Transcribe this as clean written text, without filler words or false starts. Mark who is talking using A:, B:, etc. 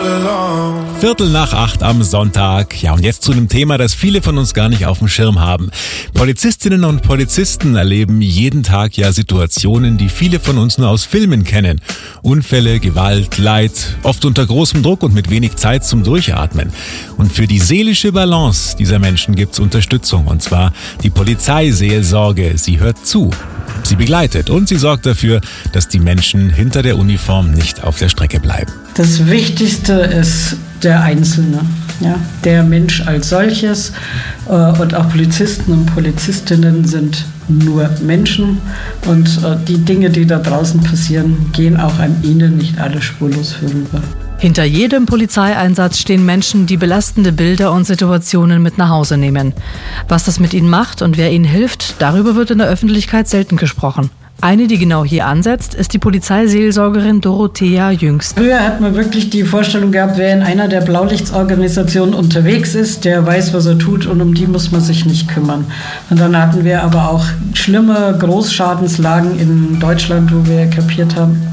A: 7:15 am Sonntag. Ja, und jetzt zu einem Thema, das viele von uns gar nicht auf dem Schirm haben. Polizistinnen und Polizisten erleben jeden Tag ja Situationen, die viele von uns nur aus Filmen kennen. Unfälle, Gewalt, Leid, oft unter großem Druck und mit wenig Zeit zum Durchatmen. Und für die seelische Balance dieser Menschen gibt's Unterstützung, und zwar die Polizeiseelsorge. Sie hört zu, sie begleitet und sie sorgt dafür, dass die Menschen hinter der Uniform nicht auf der Strecke bleiben.
B: Das Wichtigste ist der Einzelne, ja, der Mensch als solches. Und auch Polizisten und Polizistinnen sind nur Menschen. Und die Dinge, die da draußen passieren, gehen auch an ihnen nicht alle spurlos vorüber.
C: Hinter jedem Polizeieinsatz stehen Menschen, die belastende Bilder und Situationen mit nach Hause nehmen. Was das mit ihnen macht und wer ihnen hilft, darüber wird in der Öffentlichkeit selten gesprochen. Eine, die genau hier ansetzt, ist die Polizeiseelsorgerin Dorothea Jüngst.
B: Früher hat man wirklich die Vorstellung gehabt, wer in einer der Blaulichtsorganisationen unterwegs ist, der weiß, was er tut, und um die muss man sich nicht kümmern. Und dann hatten wir aber auch schlimme Großschadenslagen in Deutschland, wo wir kapiert haben,